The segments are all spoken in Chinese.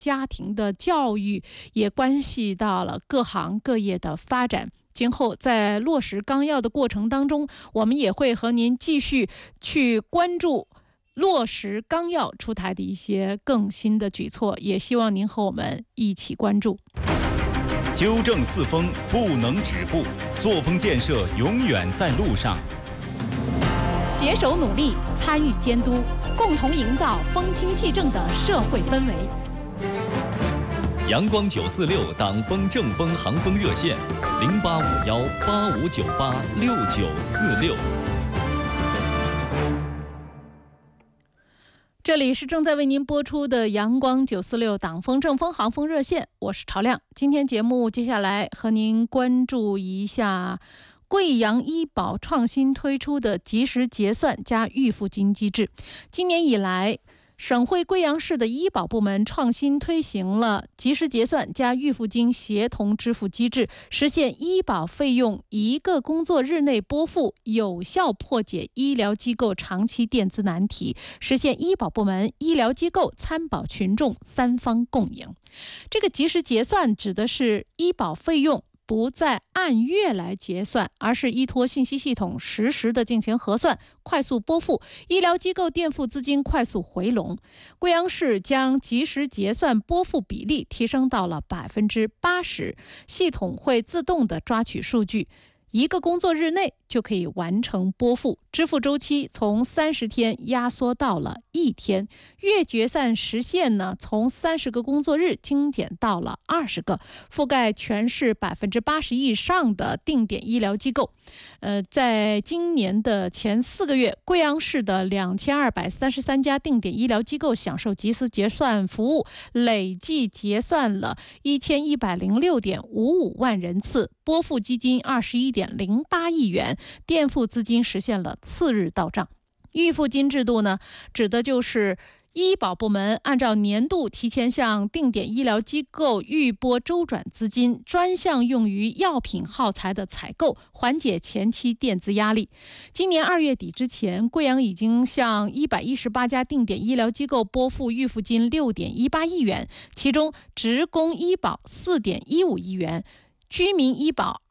家庭的教育，也关系到了各行各业的发展。今后在落实纲要的过程当中，我们也会和您继续去关注落实纲要出台的一些更新的举措，也希望您和我们一起关注。 纠正四风不能止步，作风建设永远在路上。 携手努力，参与监督，共同营造风清气正的社会氛围。 阳光946党风正风航风热线：085185986946。 这里是正在为您播出的阳光946党风正风航风热线，我是朝亮。今天节目接下来和您关注一下贵阳医保创新推出的及时结算加预付金机制。今年以来，省会贵阳市的医保部门创新推行了及时结算加预付金协同支付机制，实现医保费用1个工作日内拨付，有效破解医疗机构长期垫资难题，实现医保部门、医疗机构、参保群众3方共赢。这个及时结算指的是医保费用不再按月来结算，而是依托信息系统实时的进行核算，快速拨付，医疗机构垫付资金快速回笼。贵阳市将及时结算拨付比例提升到了80%，系统会自动的抓取数据，1个工作日内就可以完成拨付，支付周期从30天压缩到了1天，月结算时限呢从30个工作日精简到了20个，覆盖全市80%以上的定点医疗机构。在今年的前4个月，贵阳市的2233家定点医疗机构享受及时结算服务，累计结算了1106.55万人次，拨付基金21.08亿元，垫付资金实现了次日到账。预付金制度呢，指的就是医保部门按照年度提前向定点医疗机构预拨周转资金，专项用于药品耗材的采购，缓解前期垫资压力。今年2月底之前，贵阳已经向118家定点医疗机构拨付预付金6.18亿元，其中职工医保4.15亿元，居民医保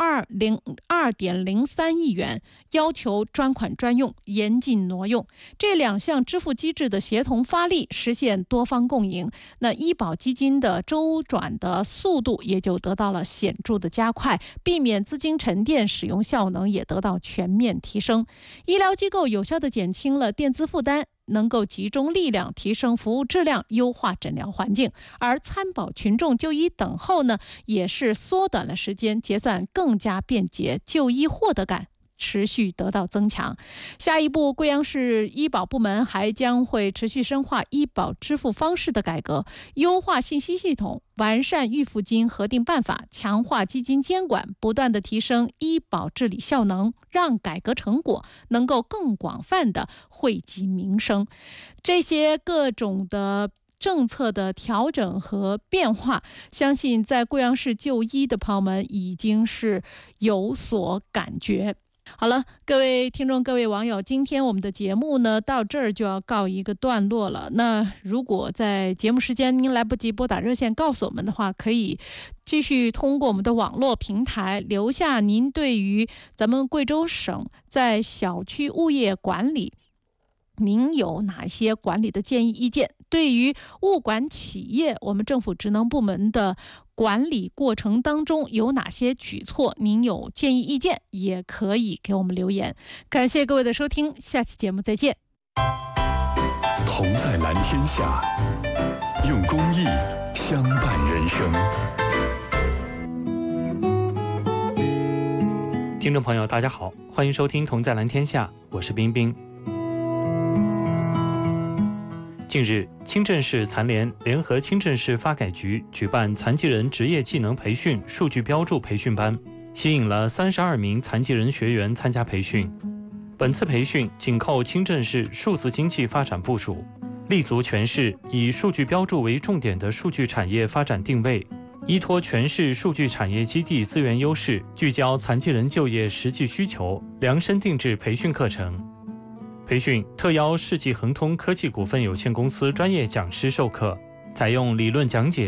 2.03亿元，要求专款专用，严禁挪用。这2项支付机制的协同发力，实现多方共赢，那医保基金的周转的速度也就得到了显著的加快，避免资金沉淀，使用效能也得到全面提升。医疗机构有效地减轻了垫资负担，能够集中力量提升服务质量，优化诊疗环境，而参保群众就医等候呢，也是缩短了时间，结算更加便捷，就医获得感持续得到增强。下一步，贵阳市医保部门还将会持续深化医保支付方式的改革，优化信息系统，完善预付金核定办法，强化基金监管，不断的提升医保治理效能，让改革成果能够更广泛的惠及民生。这些各种的政策的调整和变化，相信在贵阳市就医的朋友们已经是有所感觉。好了，各位听众，各位网友，今天我们的节目呢到这儿就要告一个段落了。那如果在节目时间您来不及拨打热线告诉我们的话，可以继续通过我们的网络平台留下您对于咱们贵州省在小区物业管理您有哪些管理的建议意见？对于物管企业，我们政府职能部门的管理过程当中有哪些举措，您有建议意见，也可以给我们留言。感谢各位的收听，下期节目再见。 同在蓝天下，用公益相伴人生。 听众朋友，大家好，欢迎收听《同在蓝天下》，我是冰冰。近日，清镇市残联联合清镇市发改局举办残疾人职业技能培训数据标注培训班，吸引了32名残疾人学员参加培训。本次培训紧扣清镇市数字经济发展部署，立足全市以数据标注为重点的数据产业发展定位，依托全市数据产业基地资源优势，聚焦残疾人就业实际需求，量身定制培训课程。培训特邀世纪恒通科技股份有限公司专业讲师授课，采用理论讲解、